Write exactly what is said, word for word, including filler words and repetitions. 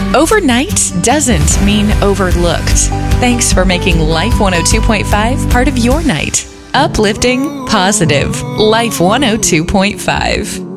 Overnight doesn't mean overlooked. Thanks for making Life one oh two point five part of your night. Uplifting, positive. Life one oh two point five.